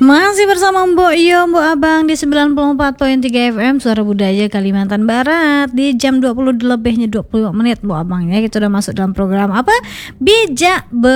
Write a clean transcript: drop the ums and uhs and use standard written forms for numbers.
Masih bersama Mbok Iyo, Mbok Abang di 94.3 FM Suara Budaya Kalimantan Barat. Di jam 20 lebihnya 20 menit Mbok Abang ya. Kita udah masuk dalam program apa? Bijak